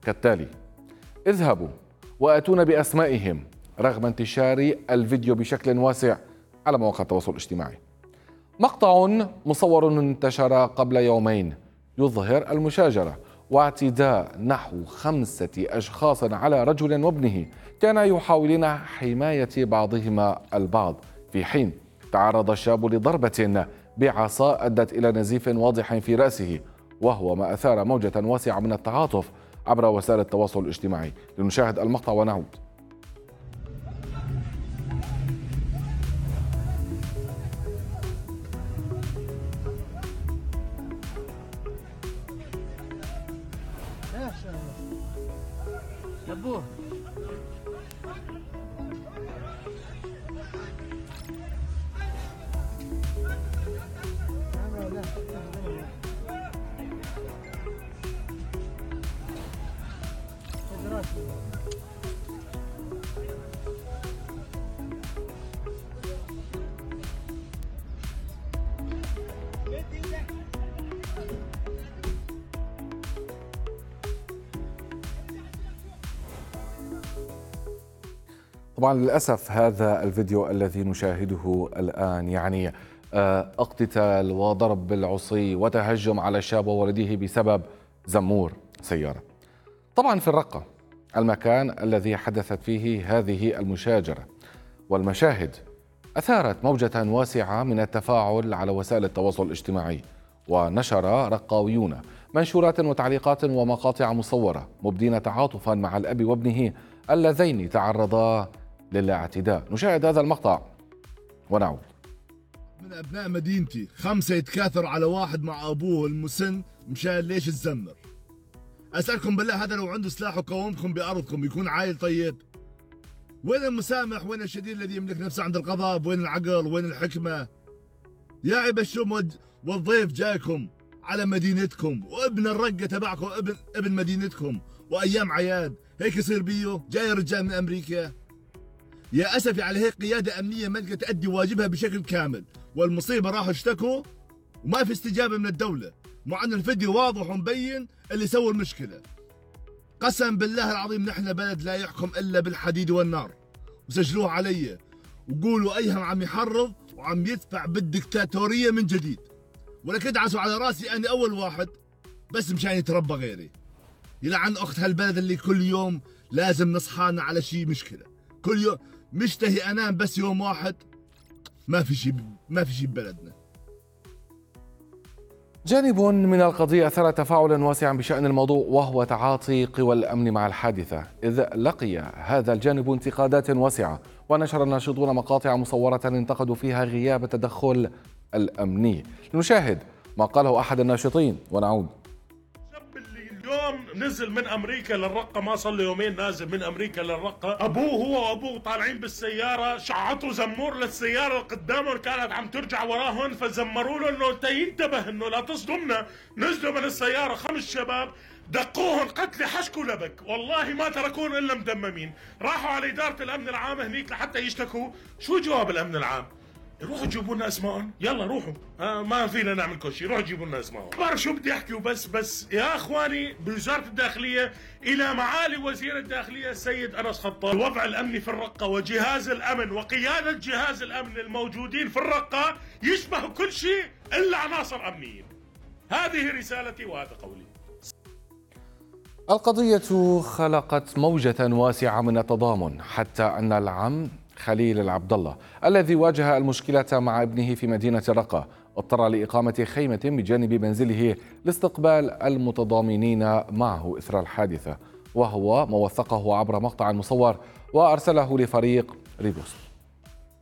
كالتالي: اذهبوا وأتونا بأسمائهم، رغم انتشار الفيديو بشكل واسع على مواقع التواصل الاجتماعي. مقطع مصور انتشر قبل يومين يظهر المشاجرة واعتداء نحو 5 أشخاص على رجل وابنه كانا يحاولون حماية بعضهما البعض، في حين تعرض الشاب لضربة بعصا أدت إلى نزيف واضح في رأسه، وهو ما أثار موجة واسعة من التعاطف عبر وسائل التواصل الاجتماعي. لنشاهد المقطع ونعود. يبوه طبعا للأسف هذا الفيديو الذي نشاهده الآن يعني اقتتال وضرب بالعصي وتهجم على شاب وولده بسبب زمور سيارة. طبعا في الرقة، المكان الذي حدثت فيه هذه المشاجرة، والمشاهد أثارت موجة واسعة من التفاعل على وسائل التواصل الاجتماعي، ونشر رقاويون منشورات وتعليقات ومقاطع مصورة مبدين تعاطفا مع الأب وابنه اللذين تعرضا للاعتداء. نشاهد هذا المقطع ونعود. من أبناء مدينتي 5 يتكاثروا على واحد مع أبوه المسن مشان ليش تزمر؟ أسألكم بالله، هذا لو عنده سلاح وقومكم بأرضكم يكون عايل طيب؟ وين المسامح؟ وين الشديد الذي يملك نفسه عند الغضب؟ وين العقل؟ وين الحكمة؟ يا عيب الشوم والضيف جايكم على مدينتكم، وابن الرقة تبعكم ابن مدينتكم، وأيام عياد هيك يصير بيه؟ جاي رجال من أمريكا. يا أسفي على هيك قيادة أمنية ما تقدر تأدي واجبها بشكل كامل، والمصيبة راحوا اشتكوا وما في استجابة من الدولة، مع أن الفيديو واضح ومبين اللي سوى المشكلة. قسم بالله العظيم نحن بلد لا يحكم إلا بالحديد والنار، وسجلوه علي وقولوا أيهم عم يحرض وعم يدفع بالدكتاتورية من جديد، ولك ادعسوا على راسي أنا أول واحد بس مشان يتربى غيري. يلعن أخت هالبلد اللي كل يوم لازم نصحانا على شيء مشكلة، كل يوم مشتهي انام بس يوم واحد ما في شيء ببلدنا. جانب من القضية أثار تفاعلا واسعا بشأن الموضوع، وهو تعاطي قوى الأمن مع الحادثة، إذ لقي هذا الجانب انتقادات واسعة، ونشر الناشطون مقاطع مصورة انتقدوا فيها غياب التدخل الأمني. نشاهد ما قاله أحد الناشطين ونعود. اليوم نزل من امريكا للرقه، ما صار له يومين نازل من امريكا للرقه، ابوه هو وابوه طالعين بالسياره، شعطوا زمور للسياره اللي قدامهم كانت عم ترجع وراهم، فزمروا له انه انت ينتبه انه لا تصدمنا. نزلوا من السياره 5 شباب دقوهم قتل حشك ولبك، والله ما تركون الا مدممين. راحوا على اداره الامن العام هنيك لحتى يشتكوا. شو جواب الامن العام؟ روحوا جيبوا لنا اسمائهم، يلا روحوا، ما فينا نعمل كل شيء، روحوا جيبوا لنا اسمائهم. بعرف شو بدي احكي وبس. بس يا اخواني بوزاره الداخليه الى معالي وزير الداخليه السيد انس خطاب، الوضع الامني في الرقه وجهاز الامن وقياده جهاز الامن الموجودين في الرقه يشبه كل شيء الا عناصر امنيين. هذه رسالتي وهذا قولي. القضية خلقت موجة واسعة من التضامن، حتى أن العم خليل العبد الله الذي واجه المشكلة مع ابنه في مدينة الرقة اضطر لإقامة خيمة بجانب منزله لاستقبال المتضامنين معه إثر الحادثة، وهو ما وثقه عبر مقطع مصور وأرسله لفريق ريبوس.